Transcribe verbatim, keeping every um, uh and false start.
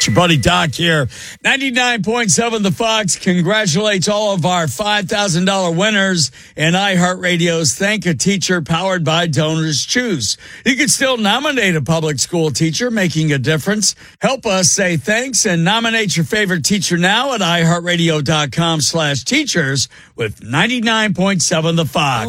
It's your buddy Doc here. ninety-nine point seven The Fox congratulates all of our five thousand dollars winners in iHeartRadio's Thank a Teacher powered by Donors Choose. You can still nominate a public school teacher making a difference. Help us say thanks and nominate your favorite teacher now at iHeartRadio.com slash teachers with ninety-nine point seven The Fox.